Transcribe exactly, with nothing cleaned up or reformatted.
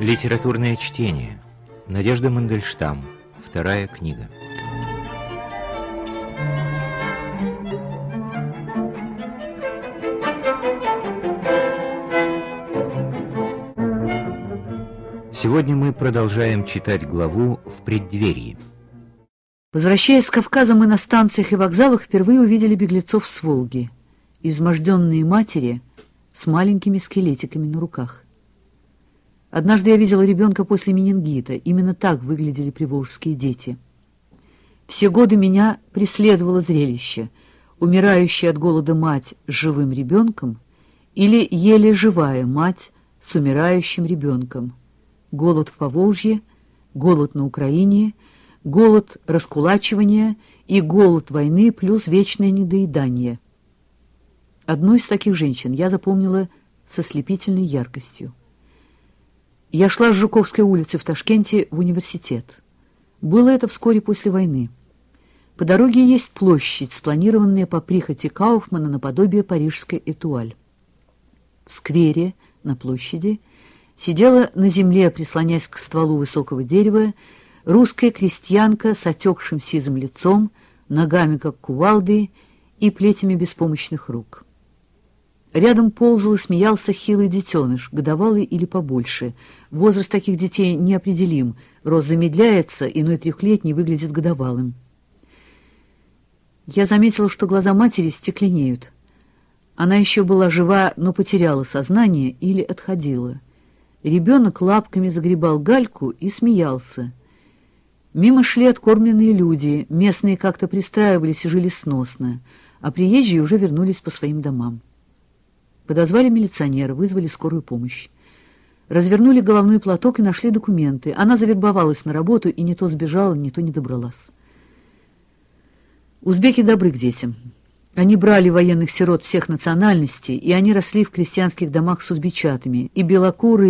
Литературное чтение. Надежда Мандельштам. Вторая книга. Сегодня мы продолжаем читать главу «В преддверии». Возвращаясь с Кавказа, мы на станциях и вокзалах впервые увидели беглецов с Волги, изможденные матери с маленькими скелетиками на руках. Однажды я видела ребенка после менингита. Именно так выглядели приволжские дети. Все годы меня преследовало зрелище: умирающая от голода мать с живым ребенком или еле живая мать с умирающим ребенком. Голод в Поволжье, голод на Украине, голод раскулачивания и голод войны плюс вечное недоедание. Одну из таких женщин я запомнила со слепительной яркостью. Я шла с Жуковской улицы в Ташкенте в университет. Было это вскоре после войны. По дороге есть площадь, спланированная по прихоти Кауфмана наподобие парижской Этуаль. В сквере на площади сидела на земле, прислонясь к стволу высокого дерева, русская крестьянка с отекшим сизым лицом, ногами как кувалды и плетями беспомощных рук. Рядом ползал и смеялся хилый детеныш, годовалый или побольше. Возраст таких детей неопределим, рост замедляется, иной трехлетний выглядит годовалым. Я заметила, что глаза матери стекленеют. Она еще была жива, но потеряла сознание или отходила. Ребенок лапками загребал гальку и смеялся. Мимо шли откормленные люди, местные как-то пристраивались и жили сносно, а приезжие уже вернулись по своим домам. Подозвали милиционера, вызвали скорую помощь. Развернули головной платок и нашли документы. Она завербовалась на работу и не то сбежала, не то не добралась. Узбеки добры к детям. Они брали военных сирот всех национальностей, и они росли в крестьянских домах с узбечатами, и белокурые,